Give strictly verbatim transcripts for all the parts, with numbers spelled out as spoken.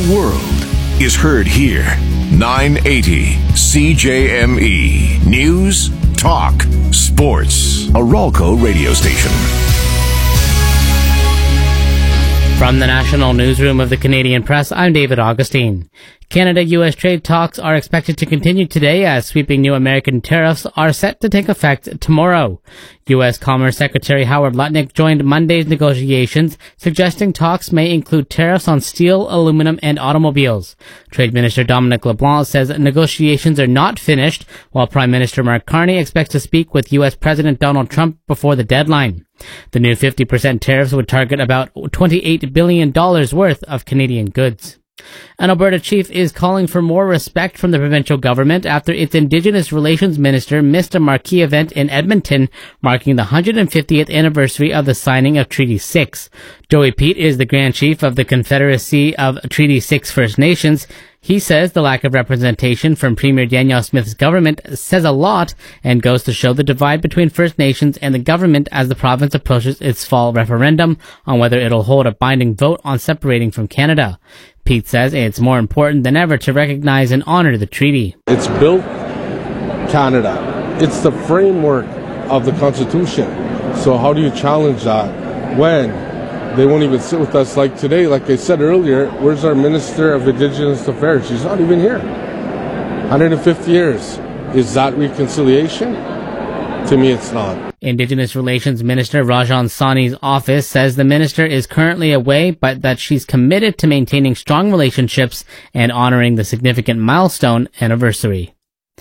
the world is heard here. nine eighty C J M E. News, talk, sports. A Ralco radio station. From the National Newsroom of the Canadian Press, I'm David Augustine. Canada-U S trade talks are expected to continue today as sweeping new American tariffs are set to take effect tomorrow. U S Commerce Secretary Howard Lutnick joined Monday's negotiations, suggesting talks may include tariffs on steel, aluminum, and automobiles. Trade Minister Dominic LeBlanc says negotiations are not finished, while Prime Minister Mark Carney expects to speak with U S President Donald Trump before the deadline. The new fifty percent tariffs would target about twenty-eight billion dollars worth of Canadian goods. An Alberta chief is calling for more respect from the provincial government after its Indigenous Relations Minister missed a marquee event in Edmonton marking the one hundred fiftieth anniversary of the signing of Treaty six. Joey Pete is the Grand Chief of the Confederacy of Treaty six First Nations. He says the lack of representation from Premier Danielle Smith's government says a lot and goes to show the divide between First Nations and the government as the province approaches its fall referendum on whether it'll hold a binding vote on separating from Canada. Pete says it's more important than ever to recognize and honor the treaty. It's built Canada. It's the framework of the Constitution. So how do you challenge that when they won't even sit with us? Like today, like I said earlier, where's our Minister of Indigenous Affairs? She's not even here. one hundred fifty years. Is that reconciliation? To me, it's not. Indigenous Relations Minister Rajan Sawhney's office says the minister is currently away, but that she's committed to maintaining strong relationships and honoring the significant milestone anniversary.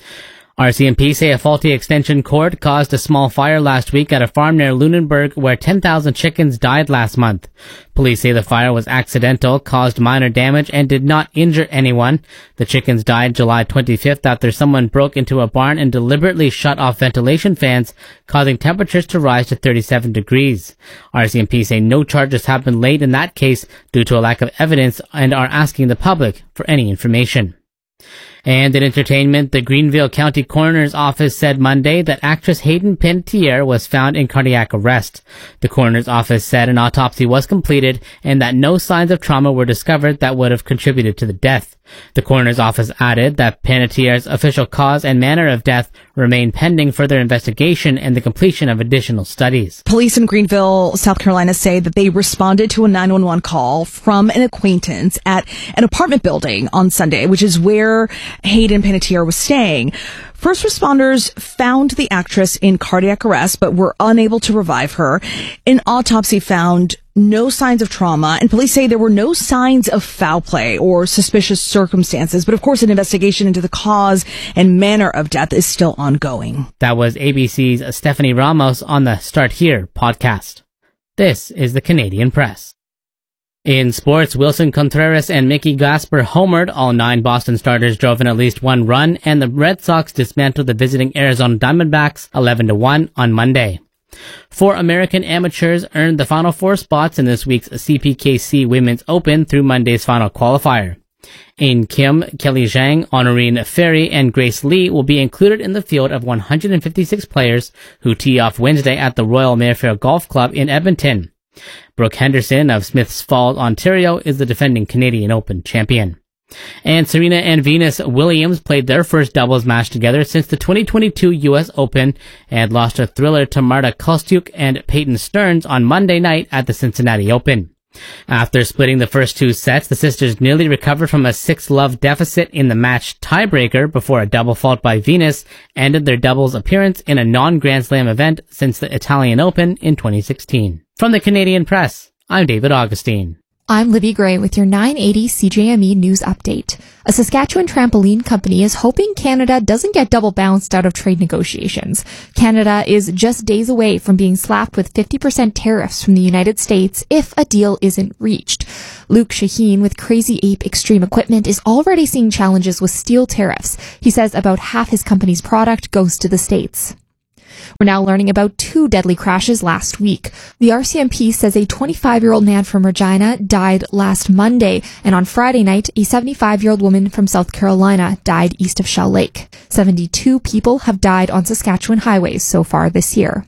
R C M P say a faulty extension cord caused a small fire last week at a farm near Lunenburg where ten thousand chickens died last month. Police say the fire was accidental, caused minor damage, and did not injure anyone. The chickens died July twenty-fifth after someone broke into a barn and deliberately shut off ventilation fans, causing temperatures to rise to thirty-seven degrees. R C M P say no charges have been laid in that case due to a lack of evidence and are asking the public for any information. And in entertainment, the Greenville County Coroner's Office said Monday that actress Hayden Panettiere was found in cardiac arrest. The Coroner's Office said an autopsy was completed and that no signs of trauma were discovered that would have contributed to the death. The Coroner's Office added that Panettiere's official cause and manner of death remain pending further investigation and the completion of additional studies. Police in Greenville, South Carolina say that they responded to a nine one one call from an acquaintance at an apartment building on Sunday, which is where Hayden Panettiere was staying. First responders found the actress in cardiac arrest, but were unable to revive her. An autopsy found no signs of trauma, and police say there were no signs of foul play or suspicious circumstances. But of course, an investigation into the cause and manner of death is still ongoing. That was A B C's Stephanie Ramos on the Start Here podcast. This is the Canadian Press. In sports, Wilson Contreras and Mickey Gasper homered. All nine Boston starters drove in at least one run, and the Red Sox dismantled the visiting Arizona Diamondbacks eleven to one on Monday. Four American amateurs earned the final four spots in this week's C P K C Women's Open through Monday's final qualifier. Ain Kim, Kelly Zhang, Honorine Ferry, and Grace Lee will be included in the field of one hundred fifty-six players who tee off Wednesday at the Royal Mayfair Golf Club in Edmonton. Brooke Henderson of Smiths Falls, Ontario, is the defending Canadian Open champion. And Serena and Venus Williams played their first doubles match together since the twenty twenty-two U S Open and lost a thriller to Marta Kostyuk and Peyton Stearns on Monday night at the Cincinnati Open. After splitting the first two sets, the sisters nearly recovered from a six-love deficit in the match tiebreaker before a double fault by Venus ended their doubles appearance in a non-Grand Slam event since the Italian Open in twenty sixteen. From the Canadian Press, I'm David Augustine. I'm Libby Gray with your nine eighty C J M E news update. A Saskatchewan trampoline company is hoping Canada doesn't get double bounced out of trade negotiations. Canada is just days away from being slapped with fifty percent tariffs from the United States if a deal isn't reached. Luke Shaheen with Crazy Ape Extreme Equipment is already seeing challenges with steel tariffs. He says about half his company's product goes to the States. We're now learning about two deadly crashes last week. The R C M P says a twenty-five-year-old man from Regina died last Monday, and on Friday night, a seventy-five-year-old woman from South Carolina died east of Shell Lake. seventy-two people have died on Saskatchewan highways so far this year.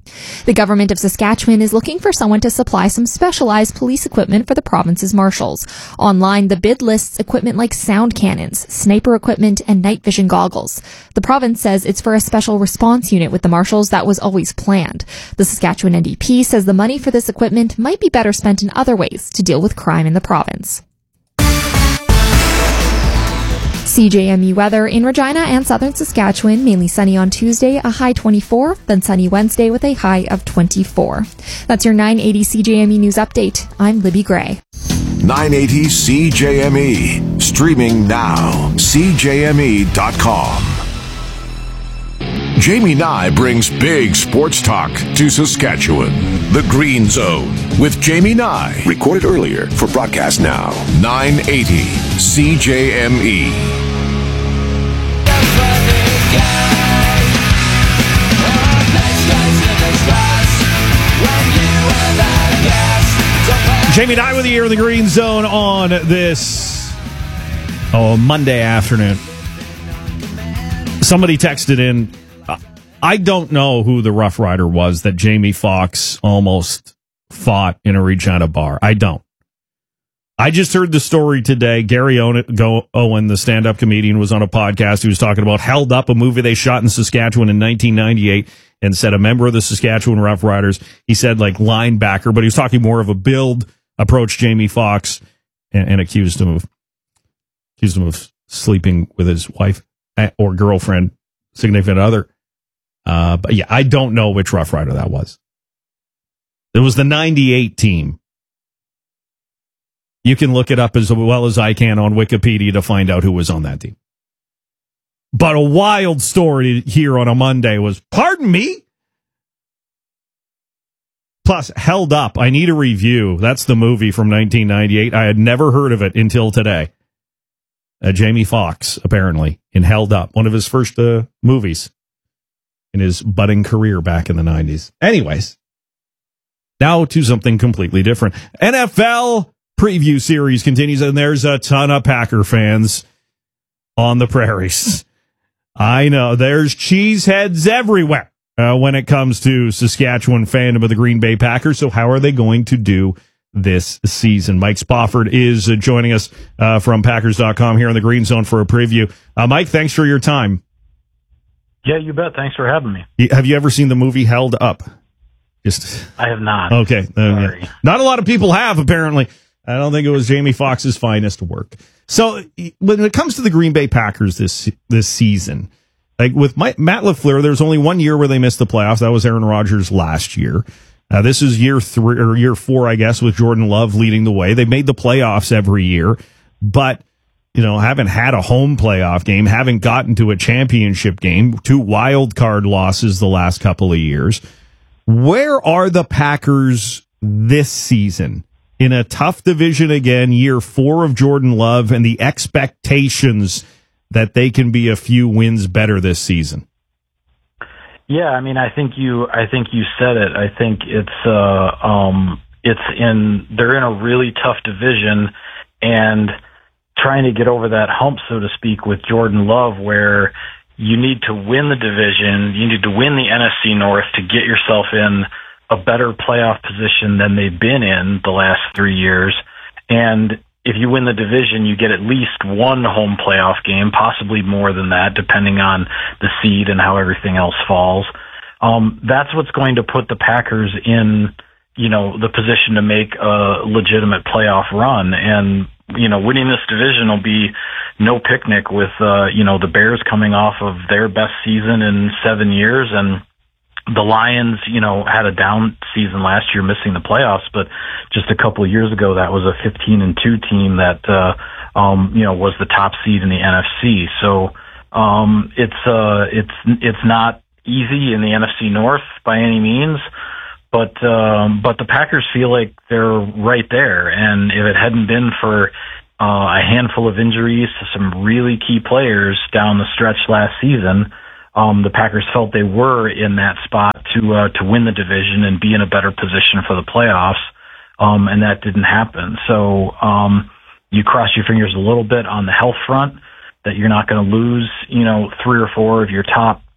The government of Saskatchewan is looking for someone to supply some specialized police equipment for the province's marshals. Online, the bid lists equipment like sound cannons, sniper equipment, and night vision goggles. The province says it's for a special response unit with the marshals that was always planned. The Saskatchewan N D P says the money for this equipment might be better spent in other ways to deal with crime in the province. C J M E weather in Regina and southern Saskatchewan, mainly sunny on Tuesday, a high twenty-four, then sunny Wednesday with a high of twenty-four. That's your nine eighty C J M E news update. I'm Libby Gray. nine eighty C J M E. Streaming now. C J M E dot com. Jamie Nye brings big sports talk to Saskatchewan. The Green Zone with Jamie Nye. Recorded earlier for broadcast now. nine eighty C J M E. Jamie Nye with you here in the Green Zone on this oh Monday afternoon. Somebody texted in, I don't know who the Rough Rider was that Jamie Foxx almost fought in a Regina bar. I don't. I just heard the story today. Gary Owen, the stand-up comedian, was on a podcast. He was talking about Held Up, a movie they shot in Saskatchewan in nineteen ninety-eight, and said a member of the Saskatchewan Rough Riders, he said like linebacker, but he was talking more of a build, approached Jamie Foxx and, and accused him of accused him of sleeping with his wife or girlfriend, significant other. Uh, but yeah, I don't know which Rough Rider that was. It was the ninety-eight team. You can look it up as well as I can on Wikipedia to find out who was on that team. But a wild story here on a Monday was, pardon me? Plus, Held Up, I need a review. That's the movie from nineteen ninety-eight. I had never heard of it until today. Uh, Jamie Foxx, apparently, in Held Up, one of his first uh, movies in his budding career back in the nineties. Anyways, now to something completely different. N F L preview series continues, and there's a ton of Packer fans on the prairies. I know, there's cheeseheads everywhere uh, when it comes to Saskatchewan fandom of the Green Bay Packers. So how are they going to do this season? Mike Spofford is uh, joining us uh, from Packers dot com here in the Green Zone for a preview. Uh, Mike, thanks for your time. Yeah, you bet. Thanks for having me. Have you ever seen the movie Held Up? Just I have not. Okay. Uh, yeah. Not a lot of people have, apparently. I don't think it was Jamie Foxx's finest work. So when it comes to the Green Bay Packers this this season, like with my, Matt LaFleur, there's only one year where they missed the playoffs. That was Aaron Rodgers last year. Uh, this is year three or year four, I guess, with Jordan Love leading the way. They've made the playoffs every year, but you know, haven't had a home playoff game, haven't gotten to a championship game, two wild card losses the last couple of years. Where are the Packers this season? In a tough division again, year four of Jordan Love, and the expectations that they can be a few wins better this season. Yeah, I mean, I think you, I think you said it. I think it's, uh, um, it's in, they're in a really tough division, and trying to get over that hump, so to speak, with Jordan Love, where you need to win the division, you need to win the N F C North to get yourself in a better playoff position than they've been in the last three years. And if you win the division, you get at least one home playoff game, possibly more than that, depending on the seed and how everything else falls. Um, that's what's going to put the Packers in, you know, the position to make a legitimate playoff run. And, you know, winning this division will be no picnic with, uh, you know, the Bears coming off of their best season in seven years, and the Lions, you know, had a down season last year, missing the playoffs, but just a couple of years ago, that was a fifteen and two team that, uh, um, you know, was the top seed in the N F C. So, um, it's, uh, it's, it's not easy in the N F C North by any means, but, um, but the Packers feel like they're right there. And if it hadn't been for, uh, a handful of injuries to some really key players down the stretch last season, Um, the Packers felt they were in that spot to uh, to win the division and be in a better position for the playoffs, um, and that didn't happen. So um, you cross your fingers a little bit on the health front that you're not going to lose, you know, three or four of your top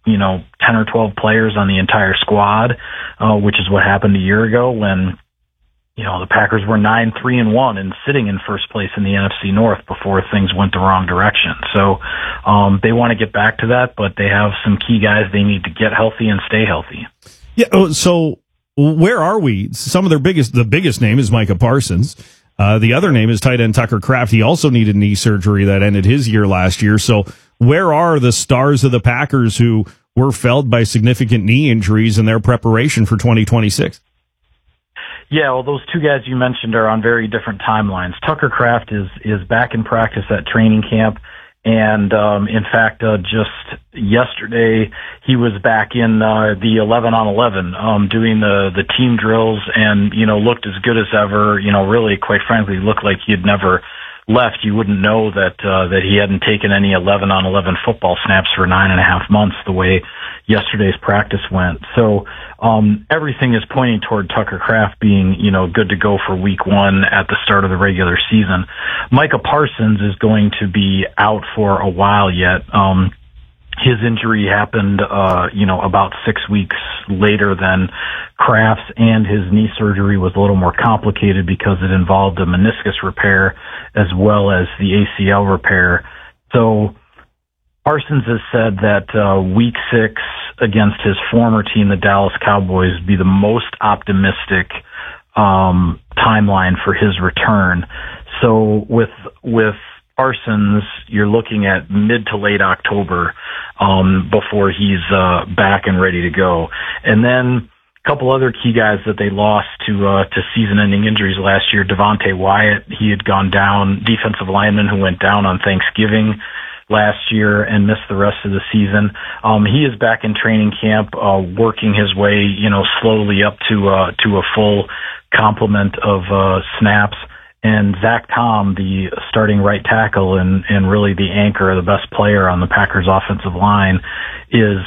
you know, ten or twelve players on the entire squad, uh, which is what happened a year ago when, you know, the Packers were nine, three and one and sitting in first place in the N F C North before things went the wrong direction. So, um, they want to get back to that, but they have some key guys they need to get healthy and stay healthy. Yeah. So where are we? Some of their biggest, the biggest name is Micah Parsons. Uh, the other name is tight end Tucker Kraft. He also needed knee surgery that ended his year last year. So where are the stars of the Packers who were felled by significant knee injuries in their preparation for twenty twenty-six? Yeah, well, those two guys you mentioned are on very different timelines. Tucker Kraft is is back in practice at training camp, and um, in fact, uh, just yesterday he was back in uh, the eleven on eleven, um, doing the the team drills, and you know looked as good as ever. You know, really, quite frankly, looked like he had never left. You wouldn't know that uh, that he hadn't taken any eleven on eleven football snaps for nine and a half months. The way yesterday's practice went, so. Um, everything is pointing toward Tucker Kraft being, you know, good to go for week one at the start of the regular season. Micah Parsons is going to be out for a while yet. Um, his injury happened, uh, you know, about six weeks later than Kraft's, and his knee surgery was a little more complicated because it involved a meniscus repair as well as the A C L repair. So Parsons has said that uh, week six against his former team, the Dallas Cowboys, be the most optimistic um, timeline for his return. So with with Parsons, you're looking at mid to late October um, before he's uh, back and ready to go. And then a couple other key guys that they lost to uh, to season-ending injuries last year. Devontae Wyatt, he had gone down, defensive lineman who went down on Thanksgiving last year and missed the rest of the season. Um, he is back in training camp, uh, working his way, you know, slowly up to, uh, to a full complement of, uh, snaps. And Zach Tom, the starting right tackle and, and really the anchor, the best player on the Packers offensive line, is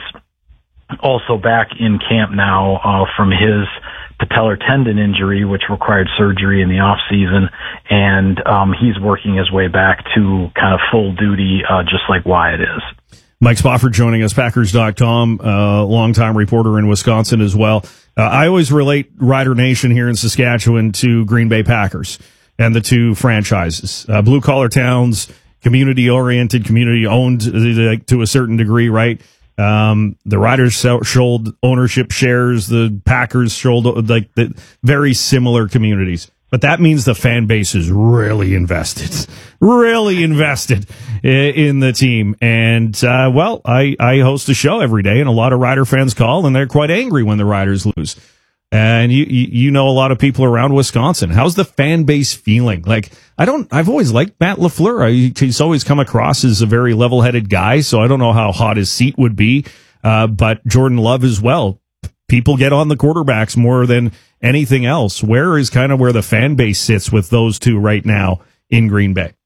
also back in camp now, uh, from his patellar tendon injury, which required surgery in the off season, and um, he's working his way back to kind of full duty, uh, just like Wyatt is. Mike Spofford joining us, Packers dot com, uh, longtime reporter in Wisconsin as well. Uh, I always relate Rider Nation here in Saskatchewan to Green Bay Packers and the two franchises. Uh, blue collar towns, community oriented, community owned uh, to a certain degree, right? Um, the Riders sold ownership shares, the Packers sold like the very similar communities, but that means the fan base is really invested, really invested in the team. And, uh, well, I, I host a show every day and a lot of Rider fans call and they're quite angry when the Riders lose. And you, you, you know, a lot of people around Wisconsin. How's the fan base feeling? Like, I don't, I've always liked Matt LaFleur. I, he's always come across as a very level-headed guy, so I don't know how hot his seat would be. Uh, but Jordan Love as well. People get on the quarterbacks more than anything else. Where is kind of where the fan base sits with those two right now in Green Bay?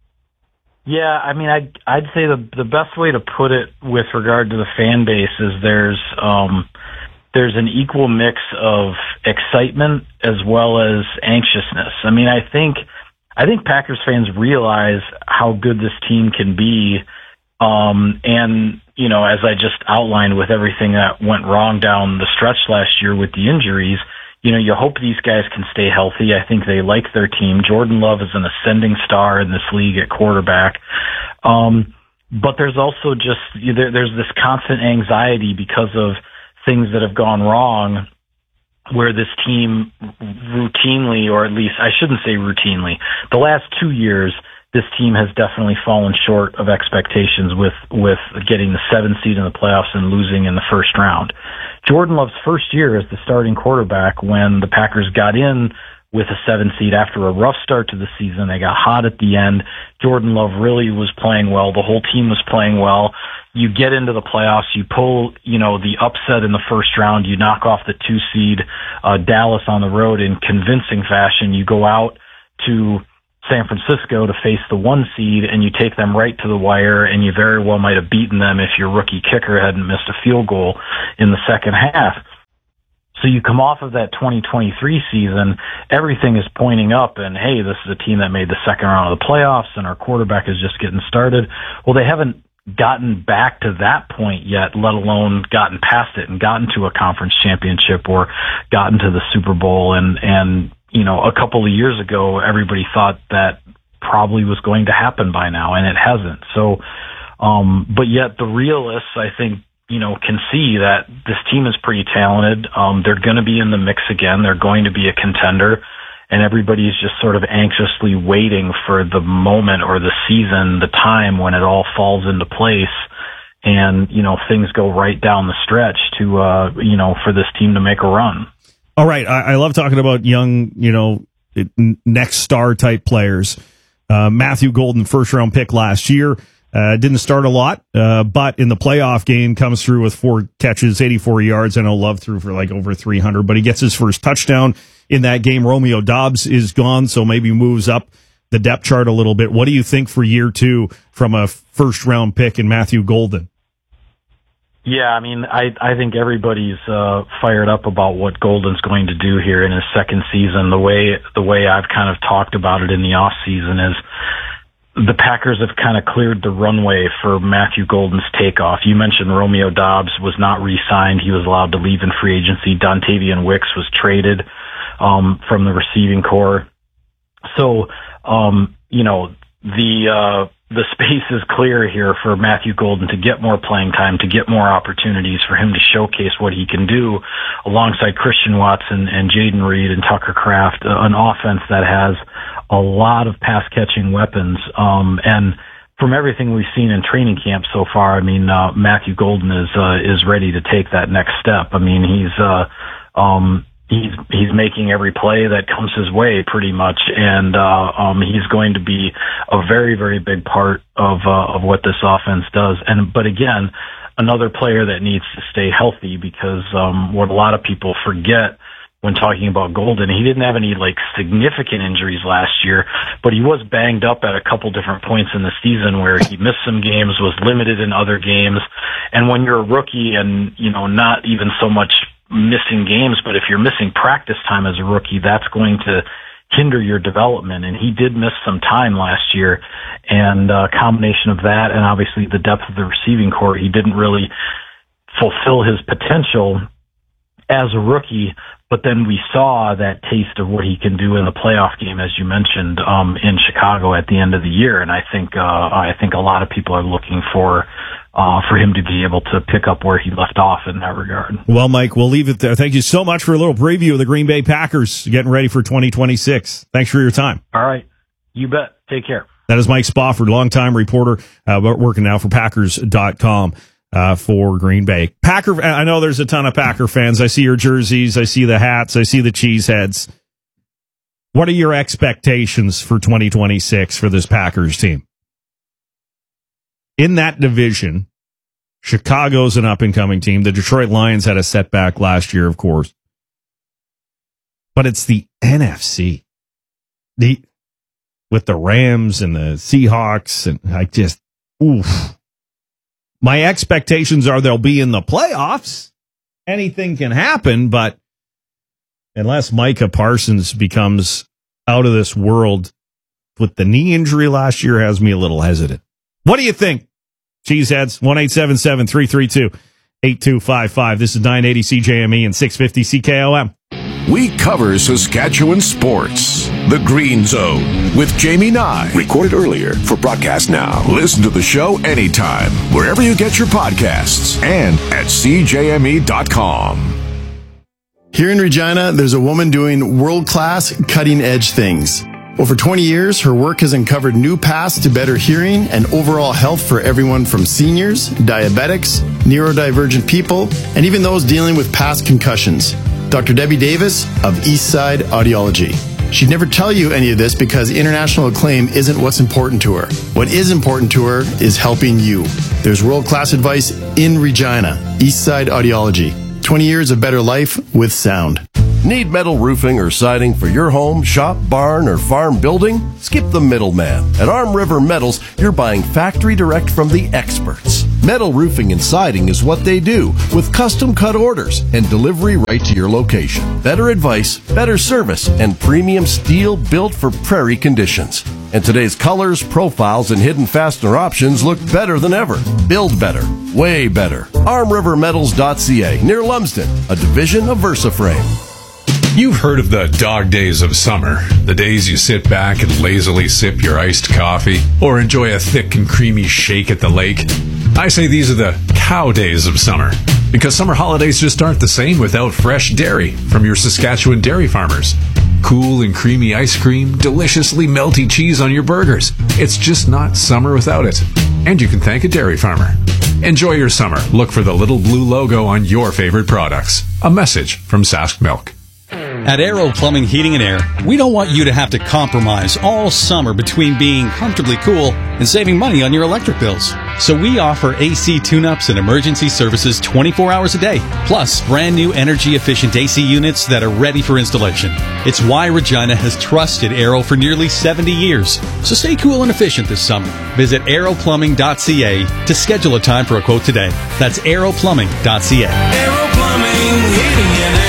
Yeah, I mean, I'd, I'd say the, the best way to put it with regard to the fan base is there's, um, there's an equal mix of excitement as well as anxiousness. I mean, I think, I think Packers fans realize how good this team can be. Um, and, you know, as I just outlined with everything that went wrong down the stretch last year with the injuries, you know, you hope these guys can stay healthy. I think they like their team. Jordan Love is an ascending star in this league at quarterback. Um, but there's also just, there, there's this constant anxiety because of things that have gone wrong where this team routinely, or at least I shouldn't say routinely, the last two years, this team has definitely fallen short of expectations with, with getting the seventh seed in the playoffs and losing in the first round. Jordan Love's first year as the starting quarterback, when the Packers got in with a seven seed after a rough start to the season, they got hot at the end. Jordan Love really was playing well. The whole team was playing well. You get into the playoffs, you pull, you know, the upset in the first round, you knock off the two seed, uh, Dallas on the road in convincing fashion. You go out to San Francisco to face the one seed and you take them right to the wire, and you very well might have beaten them if your rookie kicker hadn't missed a field goal in the second half. So you come off of that twenty twenty-three season, everything is pointing up, and hey, this is a team that made the second round of the playoffs and our quarterback is just getting started. Well, they haven't gotten back to that point yet, let alone gotten past it and gotten to a conference championship or gotten to the Super Bowl. And, and, you know, a couple of years ago, everybody thought that probably was going to happen by now, and it hasn't. So, um, but yet the realists, I think, you know, can see that this team is pretty talented. Um, they're going to be in the mix again. They're going to be a contender. And everybody's just sort of anxiously waiting for the moment or the season, the time when it all falls into place and, you know, things go right down the stretch to, uh, you know, for this team to make a run. All right. I, I love talking about young, you know, it, next star type players. Uh, Matthew Golden, first round pick last year. Uh, didn't start a lot, uh, but in the playoff game comes through with four catches, eighty-four yards. I know Love threw for like over three hundred, but he gets his first touchdown in that game. Romeo Doubs is gone, so maybe moves up the depth chart a little bit. What do you think for year two from a first round pick in Matthew Golden? Yeah, I mean, I, I think everybody's, uh, fired up about what Golden's going to do here in his second season. The way, the way I've kind of talked about it in the off season is, the Packers have kind of cleared the runway for Matthew Golden's takeoff. You mentioned Romeo Doubs was not re-signed. He was allowed to leave in free agency. Dontavian Wicks was traded um, from the receiving corps. So, um, you know, the uh, the space is clear here for Matthew Golden to get more playing time, to get more opportunities for him to showcase what he can do alongside Christian Watson and Jaden Reed and Tucker Kraft, uh, an offense that has a lot of pass-catching weapons. Um, and from everything we've seen in training camp so far, I mean, uh, Matthew Golden is, uh, is ready to take that next step. I mean, he's, uh, um, he's, he's making every play that comes his way pretty much. And, uh, um, he's going to be a very, very big part of, uh, of what this offense does. And, but again, another player that needs to stay healthy because, um, what a lot of people forget when talking about Golden, he didn't have any like significant injuries last year, but he was banged up at a couple different points in the season where he missed some games, was limited in other games. And when you're a rookie and, you know, not even so much missing games, but if you're missing practice time as a rookie, that's going to hinder your development. And he did miss some time last year. And a combination of that and obviously the depth of the receiving corps, he didn't really fulfill his potential as a rookie. But then we saw that taste of what he can do in the playoff game, as you mentioned, um, in Chicago at the end of the year. And I think, uh, I think a lot of people are looking for, uh, for him to be able to pick up where he left off in that regard. Well, Mike, we'll leave it there. Thank you so much for a little preview of the Green Bay Packers getting ready for twenty twenty-six. Thanks for your time. All right. You bet. Take care. That is Mike Spofford, longtime reporter, uh, working now for Packers dot com. Uh, for Green Bay. Packer, I know there's a ton of Packer fans. I see your jerseys. I see the hats. I see the cheese heads. What are your expectations for twenty twenty-six for this Packers team? In that division, Chicago's an up-and-coming team. The Detroit Lions had a setback last year, of course. But it's the N F C. The, with the Rams and the Seahawks, and I just, oof. My expectations are they'll be in the playoffs. Anything can happen, but unless Micah Parsons becomes out of this world with the knee injury last year, has me a little hesitant. What do you think? Cheeseheads, one eight seven seven, three three two, eight two five five. This is nine eighty C J M E and six fifty C K O M. We cover Saskatchewan sports. The Green Zone with Jamie Nye. Recorded earlier for broadcast now. Listen to the show anytime, wherever you get your podcasts, and at C J M E dot com. Here in Regina, there's a woman doing world-class, cutting-edge things. Over twenty years, her work has uncovered new paths to better hearing and overall health for everyone from seniors, diabetics, neurodivergent people, and even those dealing with past concussions. Doctor Debbie Davis of Eastside Audiology. She'd never tell you any of this because international acclaim isn't what's important to her. What is important to her is helping you. There's world-class advice in Regina. Eastside Audiology. twenty years of better life with sound. Need metal roofing or siding for your home, shop, barn, or farm building? Skip the middleman. At Arm River Metals, you're buying factory direct from the experts. Metal roofing and siding is what they do, with custom cut orders and delivery right to your location. Better advice, better service, and premium steel built for prairie conditions. And today's colors, profiles, and hidden fastener options look better than ever. Build better. Way better. arm river metals dot c a, near Lumsden, a division of VersaFrame. You've heard of the dog days of summer, the days you sit back and lazily sip your iced coffee or enjoy a thick and creamy shake at the lake. I say these are the cow days of summer, because summer holidays just aren't the same without fresh dairy from your Saskatchewan dairy farmers. Cool and creamy ice cream, deliciously melty cheese on your burgers. It's just not summer without it. And you can thank a dairy farmer. Enjoy your summer. Look for the little blue logo on your favorite products. A message from Sask Milk. At Aero Plumbing, Heating and Air, we don't want you to have to compromise all summer between being comfortably cool and saving money on your electric bills. So we offer A C tune-ups and emergency services twenty-four hours a day, plus brand new energy-efficient A C units that are ready for installation. It's why Regina has trusted Aero for nearly seventy years. So stay cool and efficient this summer. Visit aero plumbing dot c a to schedule a time for a quote today. That's aero plumbing dot c a. Aero Plumbing, Heating and Air.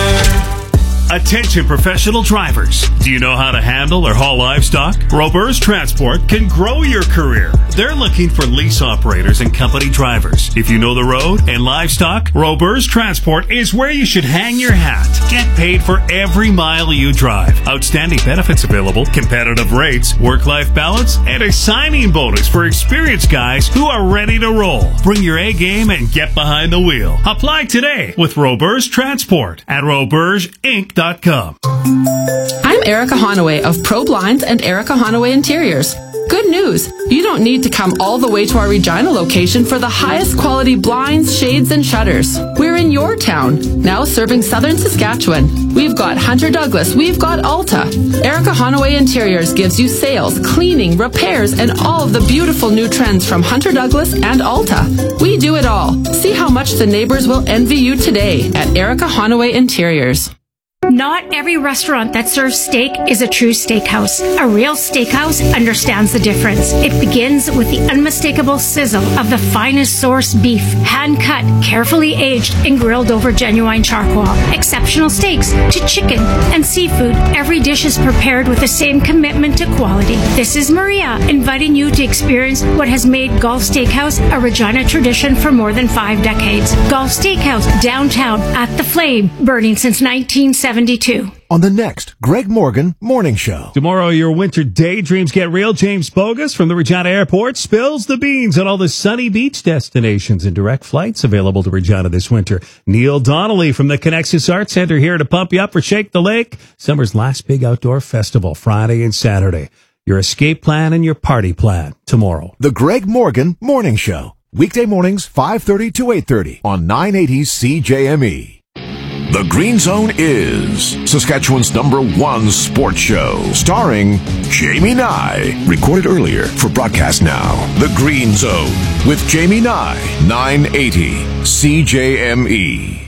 Attention professional drivers. Do you know how to handle or haul livestock? Robers Transport can grow your career. They're looking for lease operators and company drivers. If you know the road and livestock, Robers Transport is where you should hang your hat. Get paid for every mile you drive. Outstanding benefits available, competitive rates, work-life balance, and a signing bonus for experienced guys who are ready to roll. Bring your A game and get behind the wheel. Apply today with Robers Transport at robers inc dot com. I'm Erica Honaway of Pro Blinds and Erica Honaway Interiors. Good news! You don't need to come all the way to our Regina location for the highest quality blinds, shades, and shutters. We're in your town, now serving southern Saskatchewan. We've got Hunter Douglas, we've got Alta. Erica Honaway Interiors gives you sales, cleaning, repairs, and all of the beautiful new trends from Hunter Douglas and Alta. We do it all. See how much the neighbors will envy you today at Erica Honaway Interiors. Not every restaurant that serves steak is a true steakhouse. A real steakhouse understands the difference. It begins with the unmistakable sizzle of the finest source beef, hand-cut, carefully aged, and grilled over genuine charcoal. Exceptional steaks to chicken and seafood. Every dish is prepared with the same commitment to quality. This is Maria, inviting you to experience what has made Gulf Steakhouse a Regina tradition for more than five decades. Gulf Steakhouse, downtown, at the Flame, burning since nineteen seventy-two. On the next Greg Morgan Morning Show. Tomorrow, your winter daydreams get real. James Bogus from the Regina Airport spills the beans on all the sunny beach destinations and direct flights available to Regina this winter. Neil Donnelly from the Connexus Arts Center here to pump you up for Shake the Lake, summer's last big outdoor festival, Friday and Saturday. Your escape plan and your party plan tomorrow. The Greg Morgan Morning Show. Weekday mornings, five thirty to eight thirty on nine eighty C J M E. The Green Zone is Saskatchewan's number one sports show, starring Jamie Nye. Recorded earlier for broadcast now. The Green Zone with Jamie Nye, nine eighty C J M E.